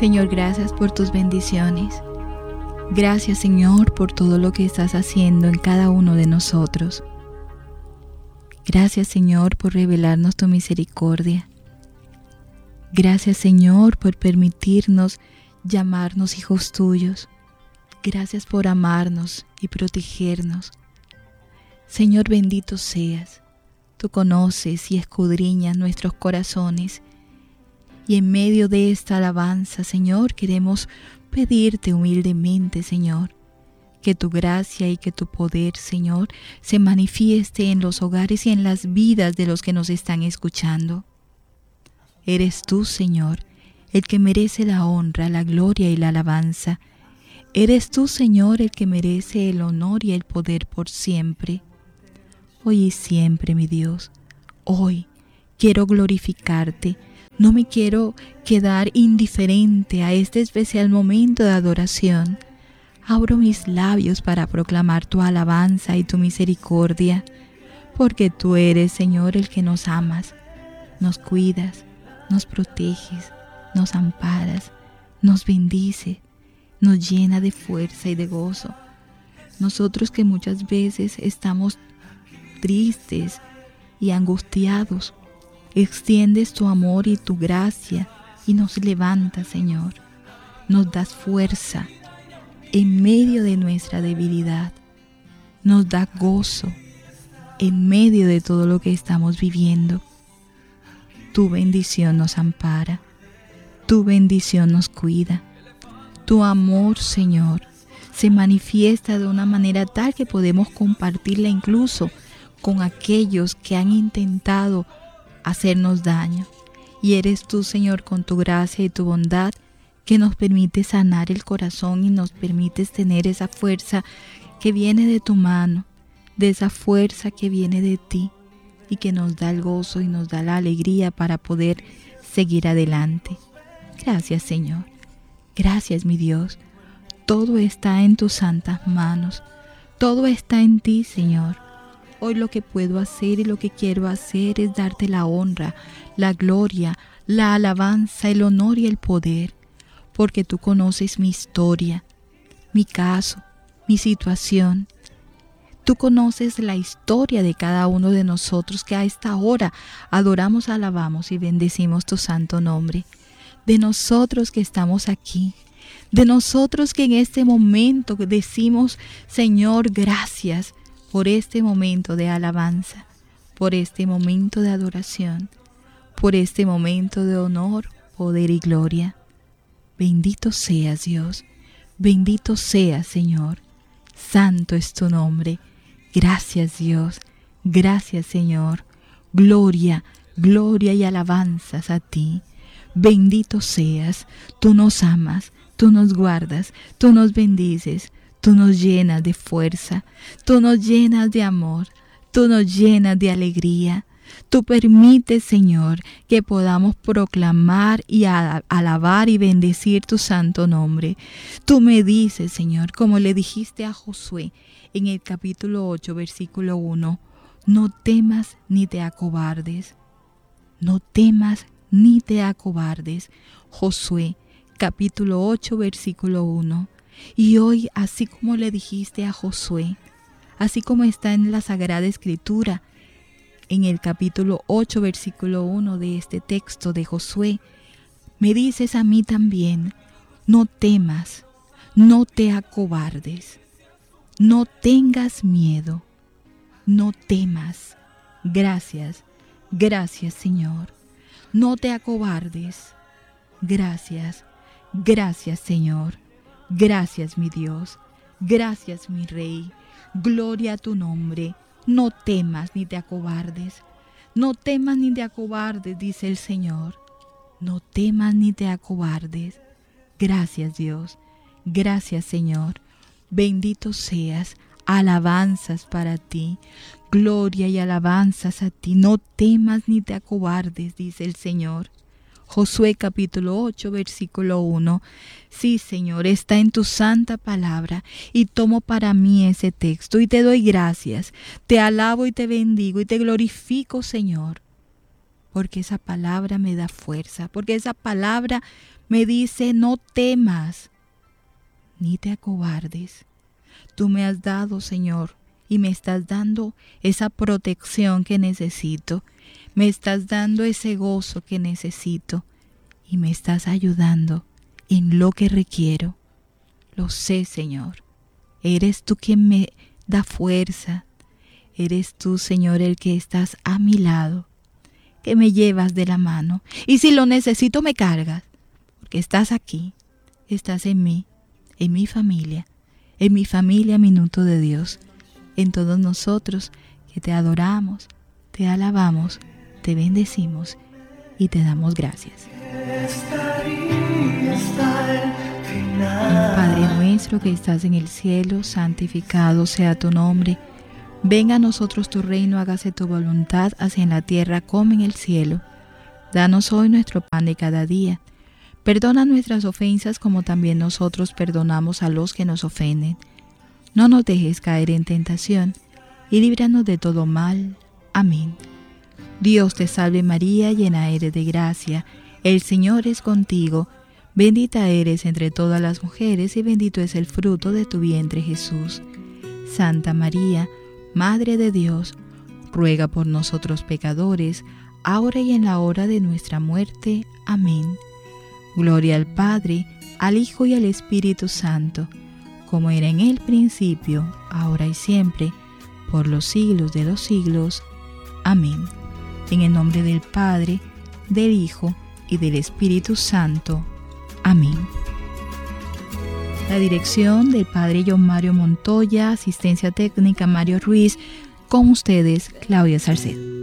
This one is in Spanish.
Señor, gracias por tus bendiciones. Gracias, Señor, por todo lo que estás haciendo en cada uno de nosotros. Gracias, Señor, por revelarnos tu misericordia. Gracias, Señor, por permitirnos llamarnos hijos tuyos. Gracias por amarnos y protegernos. Señor, bendito seas. Tú conoces y escudriñas nuestros corazones. Y en medio de esta alabanza, Señor, queremos pedirte humildemente, Señor, que tu gracia y que tu poder, Señor, se manifieste en los hogares y en las vidas de los que nos están escuchando. Eres tú, Señor, el que merece la honra, la gloria y la alabanza. Eres tú, Señor, el que merece el honor y el poder por siempre. Hoy y siempre, mi Dios, hoy quiero glorificarte. No me quiero quedar indiferente a este especial momento de adoración. Abro mis labios para proclamar tu alabanza y tu misericordia, porque tú eres, Señor, el que nos amas, nos cuidas, nos proteges, nos amparas, nos bendices, nos llena de fuerza y de gozo. Nosotros que muchas veces estamos tristes y angustiados, extiendes tu amor y tu gracia y nos levantas, Señor. Nos das fuerza en medio de nuestra debilidad. Nos da gozo en medio de todo lo que estamos viviendo. Tu bendición nos ampara. Tu bendición nos cuida. Tu amor, Señor, se manifiesta de una manera tal que podemos compartirla incluso con aquellos que han intentado hacernos daño. Y eres tú, Señor, con tu gracia y tu bondad, que nos permite sanar el corazón y nos permites tener esa fuerza que viene de tu mano, de esa fuerza que viene de ti y que nos da el gozo y nos da la alegría para poder seguir adelante. Gracias, Señor. Gracias, mi Dios. Todo está en tus santas manos. Todo está en ti, Señor. Hoy lo que puedo hacer y lo que quiero hacer es darte la honra, la gloria, la alabanza, el honor y el poder, porque tú conoces mi historia, mi caso, mi situación. Tú conoces la historia de cada uno de nosotros que a esta hora adoramos, alabamos y bendecimos tu santo nombre. De nosotros que estamos aquí, de nosotros que en este momento decimos, Señor, gracias por este momento de alabanza, por este momento de adoración, por este momento de honor, poder y gloria. Bendito seas, Dios, bendito seas, Señor, santo es tu nombre. Gracias, Dios, gracias, Señor, gloria, gloria y alabanzas a ti. Bendito seas, tú nos amas, tú nos guardas, tú nos bendices. Tú nos llenas de fuerza, tú nos llenas de amor, tú nos llenas de alegría. Tú permites, Señor, que podamos proclamar y alabar y bendecir tu santo nombre. Tú me dices, Señor, como le dijiste a Josué en el capítulo 8, versículo 1, no temas ni te acobardes. No temas ni te acobardes. Josué, capítulo 8, versículo 1. Y hoy, así como le dijiste a Josué, así como está en la Sagrada Escritura, en el capítulo 8, versículo 1 de este texto de Josué, me dices a mí también, no temas, no te acobardes, no tengas miedo, no temas. Gracias, gracias, Señor. No te acobardes. Gracias, gracias, Señor. Gracias, mi Dios, gracias, mi Rey, gloria a tu nombre. No temas ni te acobardes, no temas ni te acobardes, dice el Señor. No temas ni te acobardes. Gracias, Dios, gracias, Señor. Bendito seas, alabanzas para ti, gloria y alabanzas a ti. No temas ni te acobardes, dice el Señor. Josué capítulo 8, versículo 1. Sí, Señor, está en tu santa palabra y tomo para mí ese texto y te doy gracias. Te alabo y te bendigo y te glorifico, Señor, porque esa palabra me da fuerza, porque esa palabra me dice: no temas, ni te acobardes. Tú me has dado, Señor, y me estás dando esa protección que necesito. Me estás dando ese gozo que necesito y me estás ayudando en lo que requiero. Lo sé, Señor. Eres tú quien me da fuerza. Eres tú, Señor, el que estás a mi lado, que me llevas de la mano. Y si lo necesito, me cargas, porque estás aquí, estás en mí, en mi familia, Minuto de Dios, en todos nosotros que te adoramos, te alabamos, te bendecimos y te damos gracias. Padre nuestro que estás en el cielo, santificado sea tu nombre. Venga a nosotros tu reino, hágase tu voluntad, así en la tierra como en el cielo. Danos hoy nuestro pan de cada día. Perdona nuestras ofensas como también nosotros perdonamos a los que nos ofenden. No nos dejes caer en tentación y líbranos de todo mal. Amén. Dios te salve María, llena eres de gracia. El Señor es contigo. Bendita eres entre todas las mujeres y bendito es el fruto de tu vientre Jesús. Santa María, Madre de Dios, ruega por nosotros pecadores, ahora y en la hora de nuestra muerte. Amén. Gloria al Padre, al Hijo y al Espíritu Santo, como era en el principio, ahora y siempre, por los siglos de los siglos. Amén. En el nombre del Padre, del Hijo y del Espíritu Santo. Amén. La dirección del Padre John Mario Montoya, asistencia técnica Mario Ruiz, con ustedes Claudia Salcedo.